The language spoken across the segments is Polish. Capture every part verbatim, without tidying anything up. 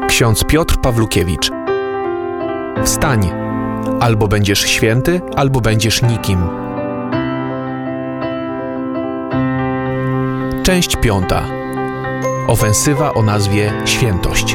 Ksiądz Piotr Pawlukiewicz. Wstań, albo będziesz święty, albo będziesz nikim. Część piąta. Ofensywa o nazwie Świętość.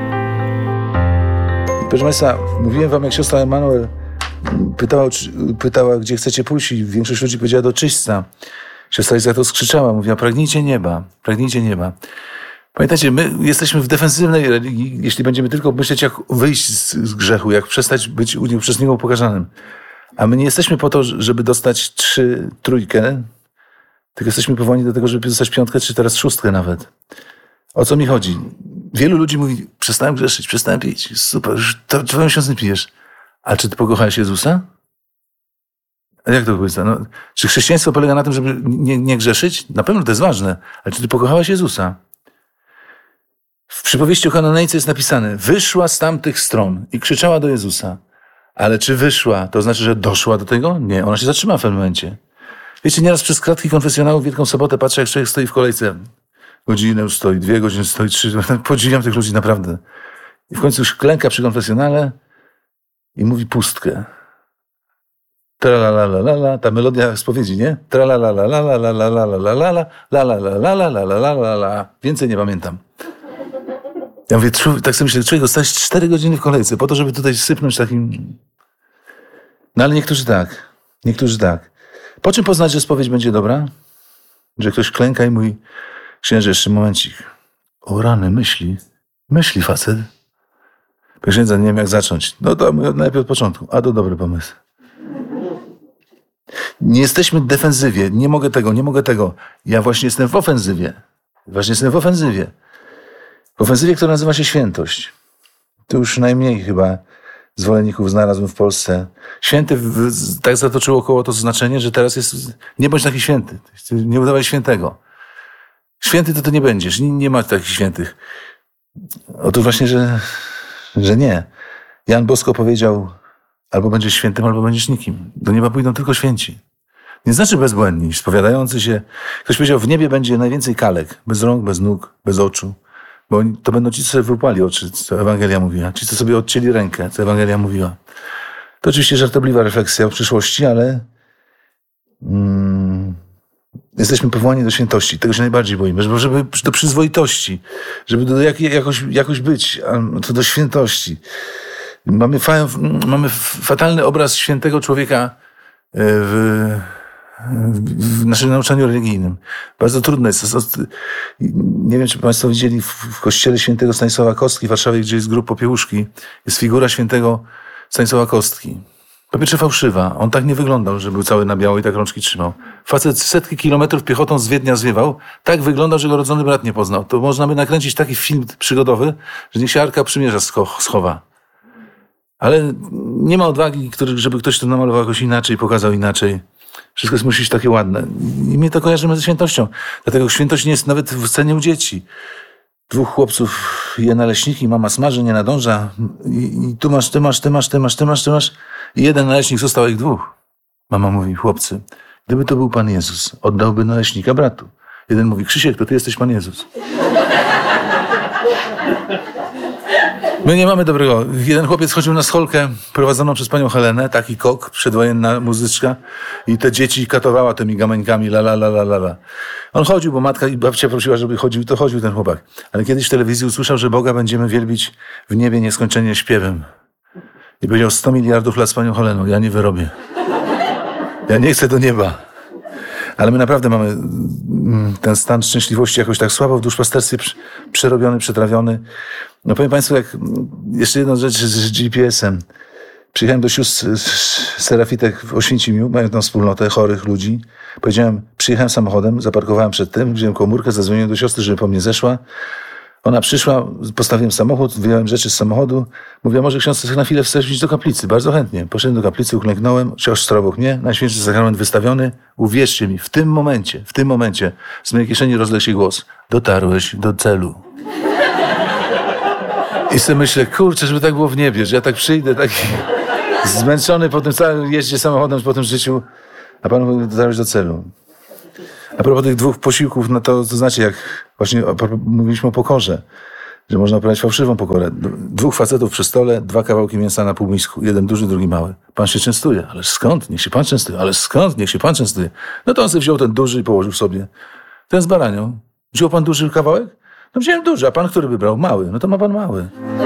Proszę Państwa, mówiłem Wam, jak siostra Emanuel pytała, pytała, gdzie chcecie pójść, i większość ludzi powiedziała do czyśćca. Siostra Iza to skrzyczała, mówiła: pragnijcie nieba, pragnijcie nieba. Pamiętajcie, my jesteśmy w defensywnej religii, jeśli będziemy tylko myśleć, jak wyjść z, z grzechu, jak przestać być przez niego upokarzanym. A my nie jesteśmy po to, żeby dostać trzy, trójkę, tylko jesteśmy powołani do tego, żeby dostać piątkę, czy teraz szóstkę nawet. O co mi chodzi? Wielu ludzi mówi: przestałem grzeszyć, przestałem pić, super, już to dwa miesiące nie pijesz. A czy ty pokochałeś Jezusa? A jak to powiedz? No, czy chrześcijaństwo polega na tym, żeby nie, nie grzeszyć? Na pewno to jest ważne, ale czy ty pokochałeś Jezusa? W przypowieści o Kananejce jest napisane: wyszła z tamtych stron i krzyczała do Jezusa. Ale czy wyszła, to znaczy, że doszła do tego? Nie, ona się zatrzymała w pewnym momencie. Wiecie, nieraz przez kratki konfesjonału w Wielką Sobotę patrzę, jak człowiek stoi w kolejce. Godzinę już stoi, dwie godziny stoi, trzy. Podziwiam tych ludzi naprawdę. I w końcu już klęka przy konfesjonale i mówi pustkę. Tralalalala, ta melodia spowiedzi, nie? Tralalalala, więcej nie pamiętam. Ja mówię, tak sobie myślę, człowiek, dostałeś cztery godziny w kolejce po to, żeby tutaj sypnąć takim... No ale niektórzy tak, niektórzy tak. Po czym poznać, że spowiedź będzie dobra? Że ktoś klęka i mówi: księże, jeszcze momencik. O rany, myśli. Myśli facet. Księdza, nie wiem jak zacząć. No to najpierw od początku. A to dobry pomysł. Nie jesteśmy w defensywie. Nie mogę tego, nie mogę tego. Ja właśnie jestem w ofensywie. Właśnie jestem w ofensywie. W ofensywie, która nazywa się świętość. Tu już najmniej chyba zwolenników znalazłem w Polsce. Święty w, tak zatoczyło koło to znaczenie, że teraz jest: nie bądź taki święty. Nie udawaj świętego. Święty to ty nie będziesz. Nie, nie ma takich świętych. Otóż właśnie, że, że nie. Jan Bosko powiedział: albo będziesz świętym, albo będziesz nikim. Do nieba pójdą tylko święci. Nie znaczy bezbłędni, spowiadający się. Ktoś powiedział: w niebie będzie najwięcej kalek. Bez rąk, bez nóg, bez oczu. Bo to będą ci, co sobie wypłali oczy, co Ewangelia mówiła. Ci, co sobie odcięli rękę, co Ewangelia mówiła. To oczywiście żartobliwa refleksja o przyszłości, ale mm, jesteśmy powołani do świętości. Tego się najbardziej boimy. Żeby, żeby do przyzwoitości. Żeby do jak, jakoś, jakoś być. To do świętości. Mamy, fa, mamy fatalny obraz świętego człowieka w... w naszym nauczaniu religijnym. Bardzo trudne jest. Nie wiem, czy Państwo widzieli w kościele świętego Stanisława Kostki w Warszawie, gdzie jest grób Popiełuszki, jest figura świętego Stanisława Kostki. Po pierwsze fałszywa. On tak nie wyglądał, że był cały na biało i tak rączki trzymał. Facet setki kilometrów piechotą z Wiednia zwiewał. Tak wyglądał, że go rodzony brat nie poznał. To można by nakręcić taki film przygodowy, że niech się Arka Przymierza schowa. Ale nie ma odwagi, żeby ktoś to namalował jakoś inaczej, pokazał inaczej. Wszystko jest musi być takie ładne. I my to kojarzymy ze świętością. Dlatego świętość nie jest nawet w cenie u dzieci. Dwóch chłopców je naleśniki, mama smaży, nie nadąża. I, i tu masz, ty masz, ty masz, ty masz, ty masz, ty masz. I jeden naleśnik, zostało ich dwóch. Mama mówi: chłopcy, gdyby to był Pan Jezus, oddałby naleśnika bratu. Jeden mówi: Krzysiek, to ty jesteś Pan Jezus. My nie mamy dobrego. Jeden chłopiec chodził na scholkę prowadzoną przez panią Helenę, taki kok, przedwojenna muzyczka, i te dzieci katowała tymi gamańkami, la la la la la la. On chodził, bo matka i babcia prosiła, żeby chodził, to chodził ten chłopak. Ale kiedyś w telewizji usłyszał, że Boga będziemy wielbić w niebie nieskończenie śpiewem. I powiedział: sto miliardów lat z panią Heleną, ja nie wyrobię. Ja nie chcę do nieba. Ale my naprawdę mamy ten stan szczęśliwości jakoś tak słabo w duszpasterstwie przerobiony, przetrawiony. No powiem Państwu, jak jeszcze jedna rzecz z G P S-em. Przyjechałem do sióstr Serafitek w Oświęcimiu, mają tam wspólnotę chorych ludzi. Powiedziałem, przyjechałem samochodem, zaparkowałem przed tym, wziąłem komórkę, zadzwoniłem do siostry, żeby po mnie zeszła. Ona przyszła, postawiłem samochód, wyjąłem rzeczy z samochodu. Mówię: może ksiądz na chwilę chcesz iść do kaplicy? Bardzo chętnie. Poszedłem do kaplicy, uklęknąłem, siostra obok mnie, Najświętszy Sakrament wystawiony. Uwierzcie mi, w tym momencie, w tym momencie z mojej kieszeni rozległ się głos: dotarłeś do celu. I sobie myślę: kurczę, żeby tak było w niebie, że ja tak przyjdę, taki zmęczony po tym całym jeździe samochodem, po tym życiu, a Pan mówi: dotarłeś do celu. A propos tych dwóch posiłków, no to, to znaczy, jak właśnie mówiliśmy o pokorze. że można uprawiać fałszywą pokorę. Dwóch facetów przy stole, dwa kawałki mięsa na półmisku. Jeden duży, drugi mały. Pan się częstuje. Ale skąd? Niech się pan częstuje. Ale skąd? Niech się pan częstuje. No to on sobie wziął ten duży i położył sobie. Ten z baranią. Wziął pan duży kawałek? No wziąłem duży, a pan, który by brał? Mały. No to ma pan mały.